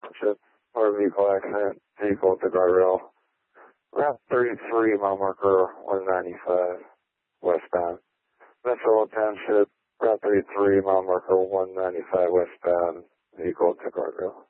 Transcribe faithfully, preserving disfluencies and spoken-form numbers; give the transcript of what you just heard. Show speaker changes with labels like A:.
A: Township, motor vehicle accident, vehicle at the guardrail. Route thirty-three, mile marker one ninety-five, westbound. Metro Township, Route thirty-three, mile marker one ninety-five, westbound, vehicle at the guardrail.